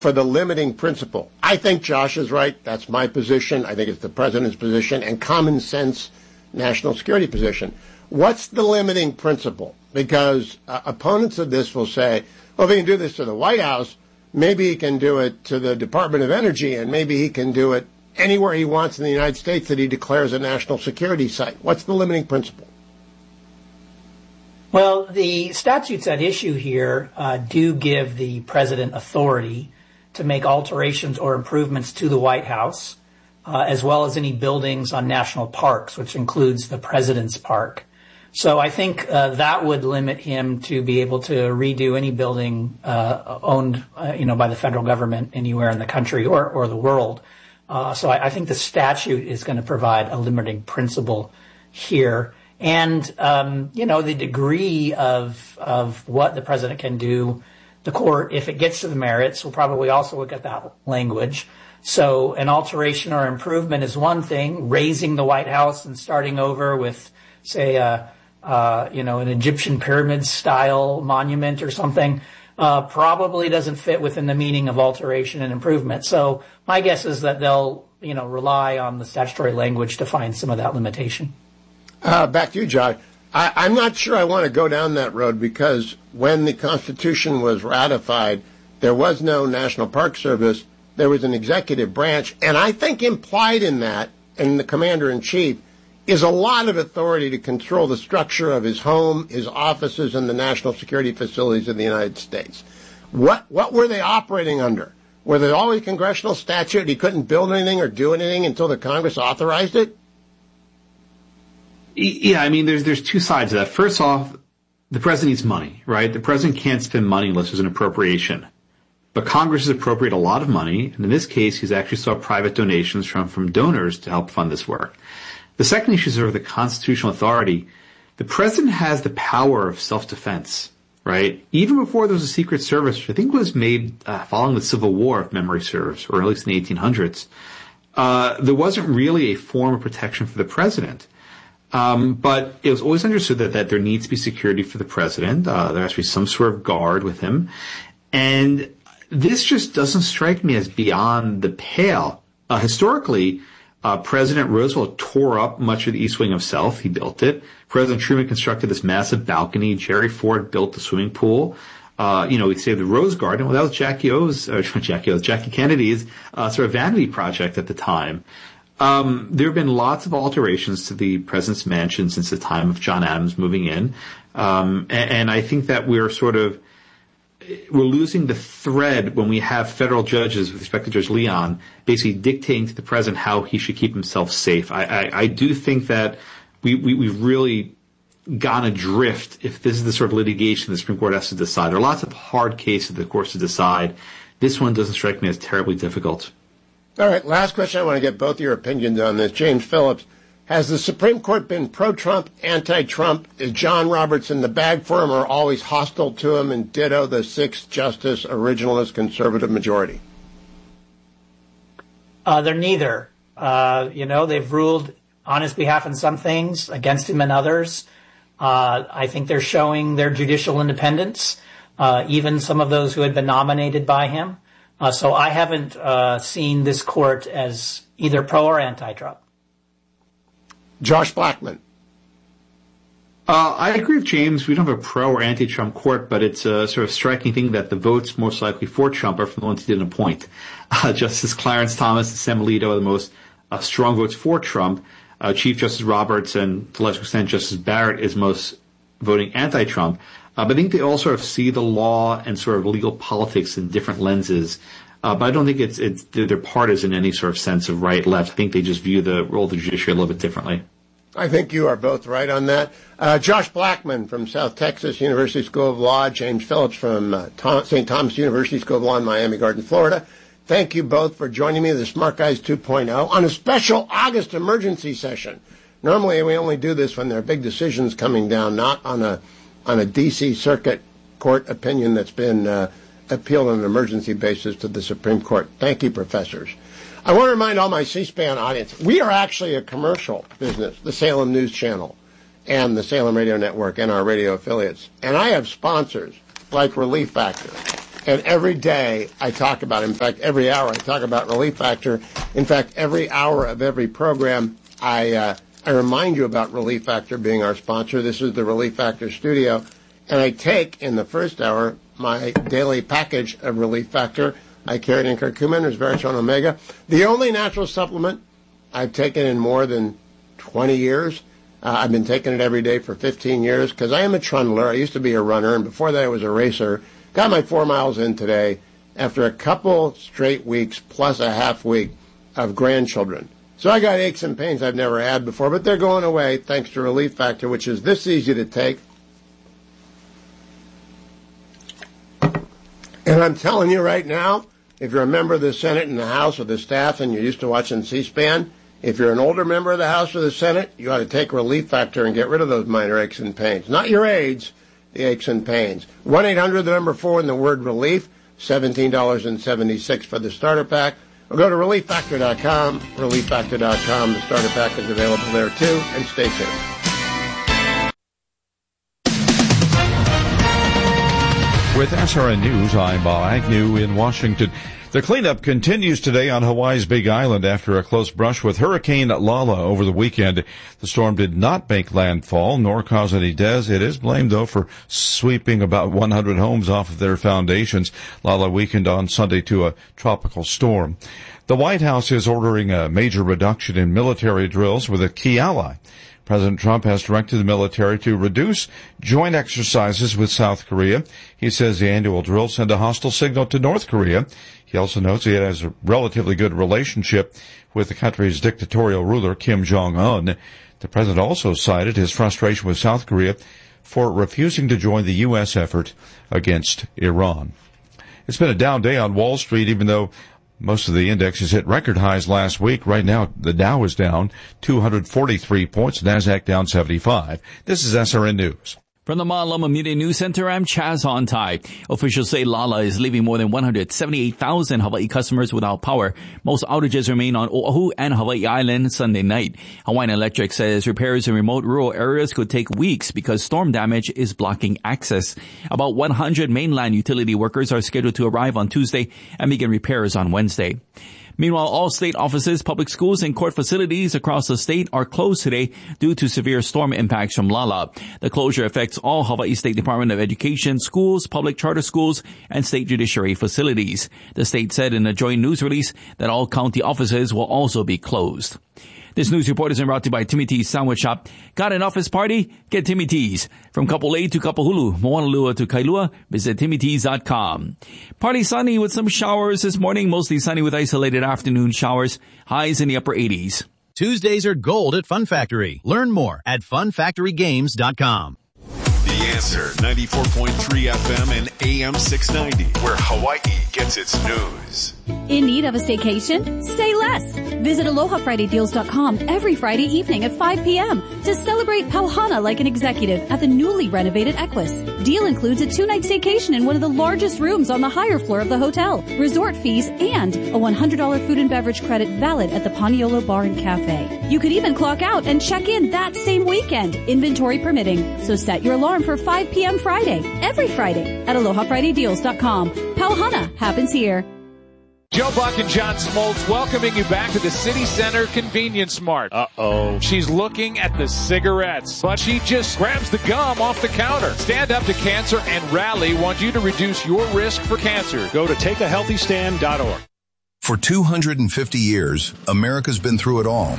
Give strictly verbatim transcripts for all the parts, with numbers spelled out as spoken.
for the limiting principle? I think Josh is right. That's my position. I think it's the president's position and common sense national security position. What's the limiting principle? Because uh, opponents of this will say, well, if he can do this to the White House, maybe he can do it to the Department of Energy, and maybe he can do it anywhere he wants in the United States that he declares a national security site. What's the limiting principle? Well, the statutes at issue here uh, do give the president authority to make alterations or improvements to the White House, uh, as well as any buildings on national parks, which includes the president's park. So I think uh, that would limit him to be able to redo any building uh, owned, uh, you know, by the federal government anywhere in the country or, or the world. Uh, so I, I think the statute is going to provide a limiting principle here. And, um, you know, the degree of of what the president can do, the court, if it gets to the merits, will probably also look at that language. So an alteration or improvement is one thing. Raising the White House and starting over with, say, a Uh, you know, an Egyptian pyramid-style monument or something, uh, probably doesn't fit within the meaning of alteration and improvement. So my guess is that they'll, you know, rely on the statutory language to find some of that limitation. Uh, back to you, John. I, I'm not sure I want to go down that road because when the Constitution was ratified, there was no National Park Service. There was an executive branch. And I think implied in that, in the commander-in-chief, is a lot of authority to control the structure of his home, his offices, and the national security facilities of the United States. What what were they operating under? Were they always congressional statute? He couldn't build anything or do anything until the Congress authorized it? Yeah, I mean, there's there's two sides to that. First off, the president needs money, right? The president can't spend money unless there's an appropriation. But Congress has appropriated a lot of money, and in this case, he's actually sought private donations from, from donors to help fund this work. The second issue is sort of the constitutional authority. The president has the power of self-defense, right? Even before there was a Secret Service, which I think was made uh, following the Civil War, if memory serves, or at least in the eighteen hundreds, uh, there wasn't really a form of protection for the president. Um, but it was always understood that, that there needs to be security for the president. Uh, there has to be some sort of guard with him. And this just doesn't strike me as beyond the pale. Uh, historically, Uh, President Roosevelt tore up much of the East Wing himself. He built it. President Truman constructed this massive balcony. Jerry Ford built the swimming pool. Uh, you know, he saved the Rose Garden. Well, that was Jackie O's, uh, Jackie O's, Jackie Kennedy's, uh, sort of vanity project at the time. Um, there have been lots of alterations to the president's mansion since the time of John Adams moving in. Um, and, and I think that we're sort of, we're losing the thread when we have federal judges, with respect to Judge Leon, basically dictating to the president how he should keep himself safe. I, I, I do think that we, we, we've really gone adrift if this is the sort of litigation the Supreme Court has to decide. There are lots of hard cases the courts to decide. This one doesn't strike me as terribly difficult. All right, last question. I want to get both your opinions on this. James Phillips, has the Supreme Court been pro-Trump, anti-Trump? Is John Roberts in the bag for him or always hostile to him? And ditto the sixth justice originalist conservative majority? Uh, they're neither. Uh, you know, they've ruled on his behalf in some things, against him in others. Uh, I think they're showing their judicial independence, uh, even some of those who had been nominated by him. Uh, so I haven't uh, seen this court as either pro or anti-Trump. Josh Blackman. Uh, I agree with James. We don't have a pro or anti-Trump court, but it's a sort of striking thing that the votes most likely for Trump are from the ones he didn't appoint. Uh, Justice Clarence Thomas and Sam Alito are the most uh, strong votes for Trump. Uh, Chief Justice Roberts and, to a lesser extent, Justice Barrett is most voting anti-Trump. Uh, but I think they all sort of see the law and sort of legal politics in different lenses. Uh, but I don't think it's, it's they're partisan in any sort of sense of right, left. I think they just view the role of the judiciary a little bit differently. I think you are both right on that. Uh, Josh Blackman from South Texas University School of Law, James Phillips from uh, Tom, Saint Thomas University School of Law in Miami Gardens, Florida. Thank you both for joining me, the Smart Guys two point oh, on a special August emergency session. Normally we only do this when there are big decisions coming down, not on a on a D C Circuit Court opinion that's been uh, appealed on an emergency basis to the Supreme Court. Thank you, professors. I want to remind all my C-SPAN audience, we are actually a commercial business, the Salem News Channel and the Salem Radio Network and our radio affiliates. And I have sponsors like Relief Factor And every day I talk about it. In fact, every hour I talk about Relief Factor. In fact, every hour of every program, I uh, I remind you about Relief Factor being our sponsor. This is the Relief Factor studio. And I take, in the first hour, my daily package of Relief Factor. I carry it in curcumin, resveratrol, omega. The only natural supplement I've taken in more than twenty years. Uh, I've been taking it every day for fifteen years because I am a trundler. I used to be a runner, and before that I was a racer. Got my four miles in today after a couple straight weeks plus a half week of grandchildren. So I got aches and pains I've never had before, but they're going away thanks to Relief Factor, which is this easy to take. And I'm telling you right now, if you're a member of the Senate and the House or the staff and you're used to watching C-SPAN, if you're an older member of the House or the Senate, you ought to take Relief Factor and get rid of those minor aches and pains. Not your AIDS, the aches and pains. one eight hundred, the number four, and the word relief, seventeen dollars and seventy-six cents for the starter pack. Or go to relief factor dot com, relief factor dot com. The starter pack is available there too, and stay tuned. With S R N News, I'm Bob Agnew in Washington. The cleanup continues today on Hawaii's Big Island after a close brush with Hurricane Lala over the weekend. The storm did not make landfall nor cause any deaths. It is blamed, though, for sweeping about one hundred homes off of their foundations. Lala weakened on Sunday to a tropical storm. The White House is ordering a major reduction in military drills with a key ally. President Trump has directed the military to reduce joint exercises with South Korea. He says the annual drills send a hostile signal to North Korea. He also notes he has a relatively good relationship with the country's dictatorial ruler, Kim Jong-un. The president also cited his frustration with South Korea for refusing to join the U S effort against Iran. It's been a down day on Wall Street, even though most of the indexes hit record highs last week. Right now, the Dow is down two hundred forty-three points, NASDAQ down seventy-five. This is S R N News. From the Malama Media News Center, I'm Chaz Hontai. Officials say Lala is leaving more than one hundred seventy-eight thousand Hawaii customers without power. Most outages remain on Oahu and Hawaii Island Sunday night. Hawaiian Electric says repairs in remote rural areas could take weeks because storm damage is blocking access. About one hundred mainland utility workers are scheduled to arrive on Tuesday and begin repairs on Wednesday. Meanwhile, all state offices, public schools, and court facilities across the state are closed today due to severe storm impacts from Lala. The closure affects all Hawaii State Department of Education, schools, public charter schools, and state judiciary facilities. The state said in a joint news release that all county offices will also be closed. This news report is brought to you by Timmy T's Sandwich Shop. Got an office party? Get Timmy T's. From Kapolei to Kapahulu, Moanalua to Kailua, visit timmy t's dot com. Partly sunny with some showers this morning, mostly sunny with isolated afternoon showers. Highs in the upper eighties. Tuesdays are gold at Fun Factory. Learn more at fun factory games dot com. The Answer, ninety-four point three F M and A M six ninety, where Hawaii gets its news. In need of a staycation? Say less. Visit aloha friday deals dot com every Friday evening at five p.m. to celebrate Pauhana like an executive at the newly renovated Equus. Deal includes a two-night staycation in one of the largest rooms on the higher floor of the hotel, resort fees, and a one hundred dollars food and beverage credit valid at the Paniolo Bar and Cafe. You could even clock out and check in that same weekend, inventory permitting. So set your alarm for five p.m. Friday, every Friday at aloha friday deals dot com. Pauhana happens here. Joe Buck and John Smoltz welcoming you back to the City Center Convenience Mart. Uh-oh. She's looking at the cigarettes, but she just grabs the gum off the counter. Stand Up to Cancer and Rally want you to reduce your risk for cancer. Go to take a healthy stand dot org. For two hundred fifty years, America's been through it all.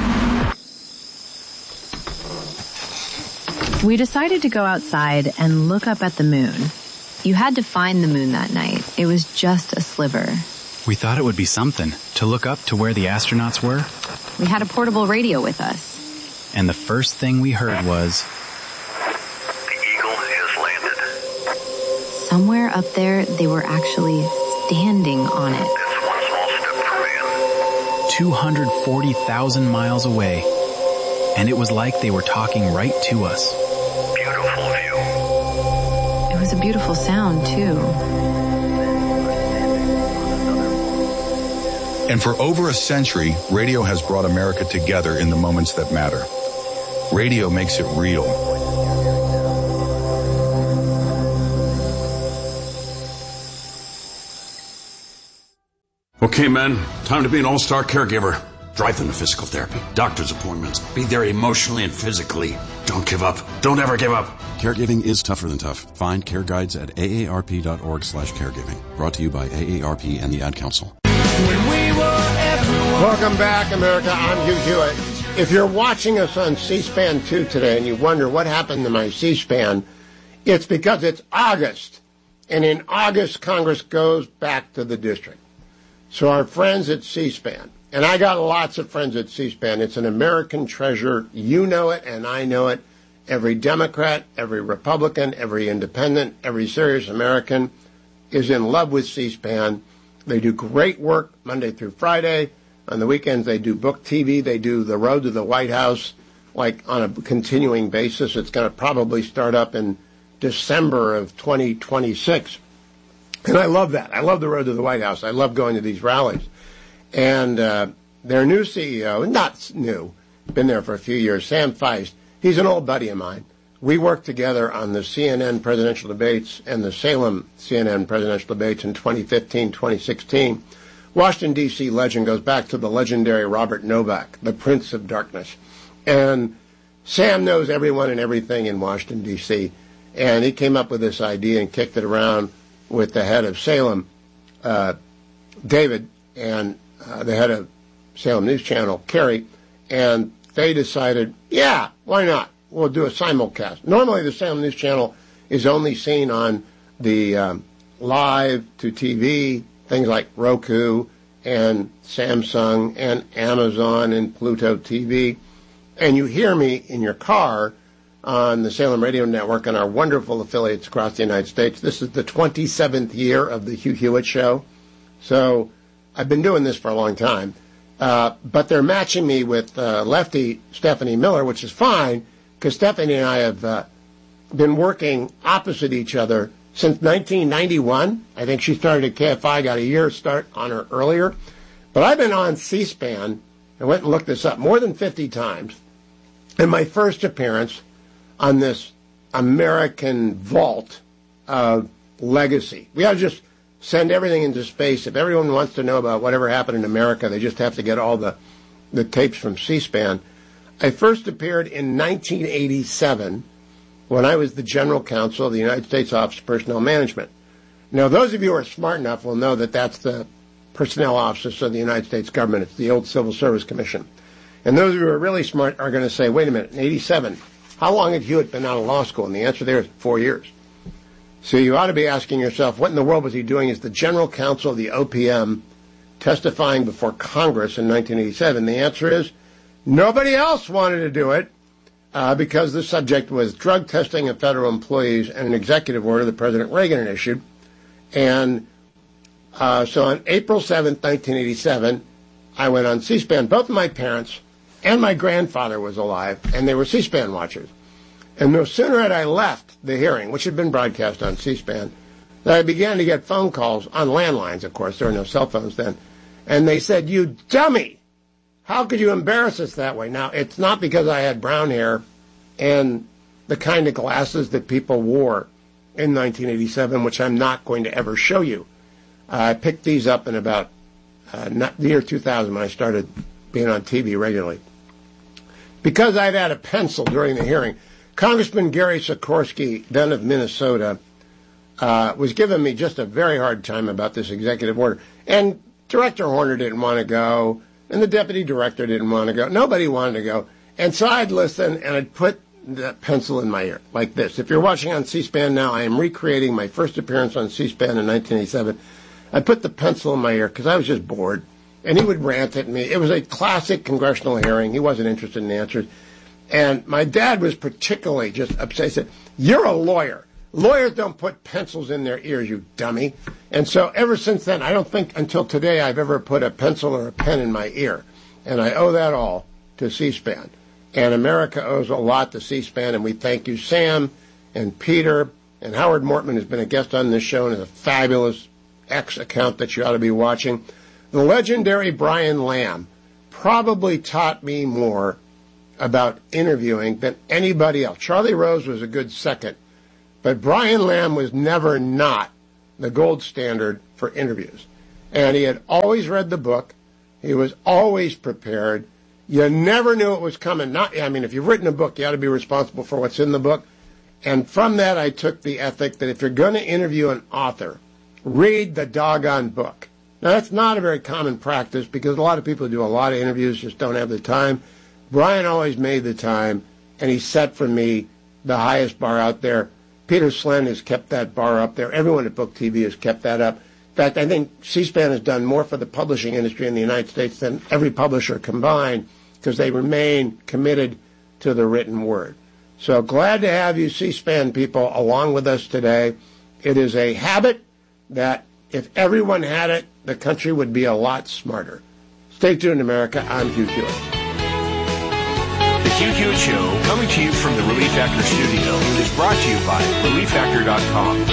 We decided to go outside and look up at the moon. You had to find the moon that night. It was just a sliver. We thought it would be something to look up to where the astronauts were. We had a portable radio with us. And the first thing we heard was... The Eagle has landed. Somewhere up there, they were actually standing on it. That's one small step for man. two hundred forty thousand miles away. And it was like they were talking right to us. Beautiful view. It was a beautiful sound, too. And for over a century, radio has brought America together in the moments that matter. Radio makes it real. Okay, men, time to be an all-star caregiver. Drive them to physical therapy, doctor's appointments. Be there emotionally and physically. Don't give up. Don't ever give up. Caregiving is tougher than tough. Find care guides at A A R P dot org slash caregiving. Brought to you by A A R P and the Ad Council. Welcome back, America. I'm Hugh Hewitt. If you're watching us on C-SPAN two today and you wonder what happened to my C-SPAN, it's because it's August. And in August, Congress goes back to the district. So our friends at C-SPAN, and I got lots of friends at C-SPAN. It's an American treasure. You know it, and I know it. Every Democrat, every Republican, every independent, every serious American is in love with C-SPAN. They do great work Monday through Friday. On the weekends, they do book T V. They do The Road to the White House, like on a continuing basis. It's going to probably start up in December of twenty twenty-six. And I love that. I love The Road to the White House. I love going to these rallies. And uh, their new C E O, not new, been there for a few years, Sam Feist, he's an old buddy of mine. We worked together on the C N N presidential debates and the Salem C N N presidential debates in twenty fifteen, twenty sixteen. Washington, D C legend goes back to the legendary Robert Novak, the Prince of Darkness. And Sam knows everyone and everything in Washington, D C, and he came up with this idea and kicked it around with the head of Salem, uh, David, and Uh, the head of Salem News Channel, Kerry, and they decided, yeah, why not? We'll do a simulcast. Normally, the Salem News Channel is only seen on the um, live to T V, things like Roku and Samsung and Amazon and Pluto T V. And you hear me in your car on the Salem Radio Network and our wonderful affiliates across the United States. This is the twenty-seventh year of the Hugh Hewitt Show. So I've been doing this for a long time, uh, but they're matching me with uh, lefty Stephanie Miller, which is fine, because Stephanie and I have uh, been working opposite each other since nineteen ninety-one. I think she started at K F I, got a year start on her earlier. But I've been on C-SPAN, I went and looked this up, more than fifty times. And my first appearance on this American vault of legacy. We ought to just send everything into space. If everyone wants to know about whatever happened in America, they just have to get all the, the tapes from C-SPAN. I first appeared in nineteen eighty-seven when I was the General Counsel of the United States Office of Personnel Management. Now, those of you who are smart enough will know that that's the Personnel Office of the United States government. It's the old Civil Service Commission. And those of you who are really smart are going to say, wait a minute, in eighty-seven, how long had Hewitt been out of law school? And the answer there is four years. So you ought to be asking yourself, what in the world was he doing as the General Counsel of the O P M testifying before Congress in nineteen eighty-seven? The answer is nobody else wanted to do it uh, because the subject was drug testing of federal employees and an executive order that President Reagan had issued. And uh, so on April seventh, nineteen eighty-seven, I went on C-SPAN. Both of my parents and my grandfather was alive, and they were C-SPAN watchers. And no sooner had I left the hearing, which had been broadcast on C-SPAN, that I began to get phone calls on landlines, of course. There were no cell phones then. And they said, you dummy, how could you embarrass us that way? Now, it's not because I had brown hair and the kind of glasses that people wore in nineteen eighty-seven, which I'm not going to ever show you. Uh, I picked these up in about uh, not, the year two thousand when I started being on T V regularly. Because I'd had a pencil during the hearing, Congressman Gary Sikorsky, then of Minnesota, uh, was giving me just a very hard time about this executive order. And Director Horner didn't want to go, and the deputy director didn't want to go. Nobody wanted to go. And so I'd listen, and I'd put the pencil in my ear, like this. If you're watching on C-SPAN now, I am recreating my first appearance on C-SPAN in nineteen eighty-seven. I put the pencil in my ear because I was just bored. And he would rant at me. It was a classic congressional hearing. He wasn't interested in the answers. And my dad was particularly just upset. He said, you're a lawyer. Lawyers don't put pencils in their ears, you dummy. And so ever since then, I don't think until today I've ever put a pencil or a pen in my ear. And I owe that all to C-SPAN. And America owes a lot to C-SPAN, and we thank you, Sam and Peter. And Howard Mortman has been a guest on this show and has a fabulous X account that you ought to be watching. The legendary Brian Lamb probably taught me more about interviewing than anybody else. Charlie Rose was a good second, but Brian Lamb was never not the gold standard for interviews. And he had always read the book. He was always prepared. You never knew it was coming. Not, I mean, if you've written a book, you ought to be responsible for what's in the book. And from that, I took the ethic that if you're going to interview an author, read the doggone book. Now, that's not a very common practice because a lot of people who do a lot of interviews just don't have the time. Brian always made the time, and he set for me the highest bar out there. Peter Slen has kept that bar up there. Everyone at Book T V has kept that up. In fact, I think C-SPAN has done more for the publishing industry in the United States than every publisher combined because they remain committed to the written word. So glad to have you C-SPAN people along with us today. It is a habit that if everyone had it, the country would be a lot smarter. Stay tuned, America. I'm Hugh Hewitt. The Hugh Hewitt Show, coming to you from the Relief Factor studio, is brought to you by relief factor dot com.